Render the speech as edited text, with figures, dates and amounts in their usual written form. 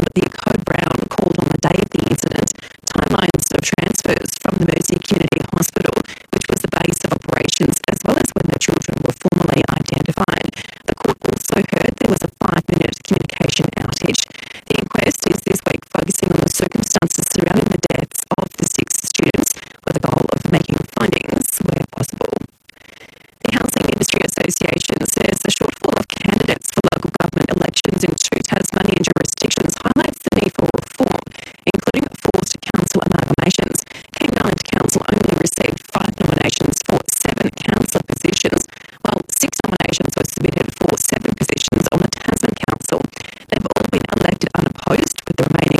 the Code Brown called on the day of the incident timelines of transfers from the Mersey Community Hospital, which was the base of operations, as well as when the children were formally identified. The court also heard there was a 5-minute communication outage. The inquest is this week focusing on the circumstances surrounding the deaths of the 6 students, with the goal of making findings where possible. The Housing Industry Association says the shortfall of candidates for local government elections in 2 Tasmanian jurisdictions highlights the need for reform, including forced council amalgamations. King Island Council only received 5 nominations for 7 council positions, while 6 nominations